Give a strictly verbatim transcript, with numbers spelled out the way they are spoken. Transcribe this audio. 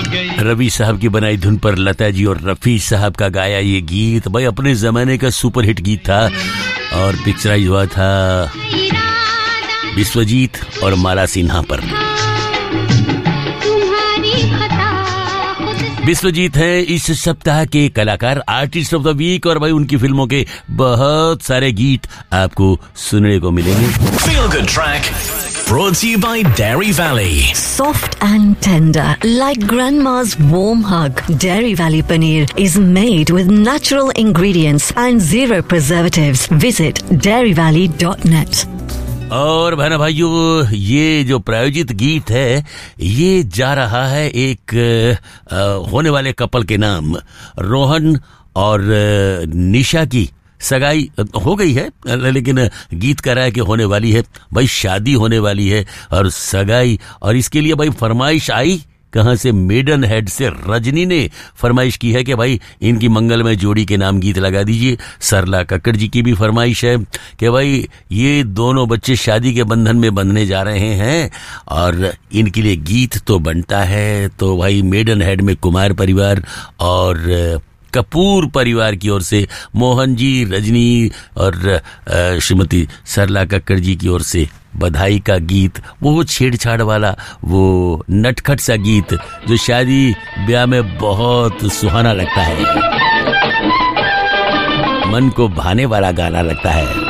रवि साहब की बनाई धुन पर लता जी और रफी साहब का गाया ये गीत भाई अपने जमाने का सुपरहिट गीत था और पिक्चराइज हुआ था विश्वजीत और माला सिन्हा पर। विश्वजीत है इस सप्ताह के कलाकार, आर्टिस्ट ऑफ द वीक, और भाई उनकी फिल्मों के बहुत सारे गीत आपको सुनने को मिलेंगे। Feel Good Track brought to you by Dairy Valley. Soft and tender, like grandma's warm hug. Dairy Valley paneer is made with natural ingredients and zero preservatives. Visit dairy valley dot net. और बहना भाइयों, ये जो प्रायोजित गीत है ये जा रहा है एक आ, होने वाले कपल के नाम। रोहन और निशा की सगाई हो गई है लेकिन गीत कह रहा है कि होने वाली है। भाई शादी होने वाली है और सगाई, और इसके लिए भाई फरमाइश आई कहां से? मेडन हेड से रजनी ने फरमाइश की है कि भाई इनकी मंगलमय जोड़ी के नाम गीत लगा दीजिए। सरला कक्कड़ जी की भी फरमाइश है कि भाई ये दोनों बच्चे शादी के बंधन में बंधने जा रहे हैं और इनके लिए गीत तो बनता है। तो भाई मेडन हेड में कुमार परिवार और कपूर परिवार की ओर से मोहन जी, रजनी और श्रीमती सरला कक्कड़ जी की ओर से बधाई का गीत, वो छेड़छाड़ वाला, वो नटखट सा गीत जो शादी ब्याह में बहुत सुहाना लगता है, मन को भाने वाला गाना लगता है।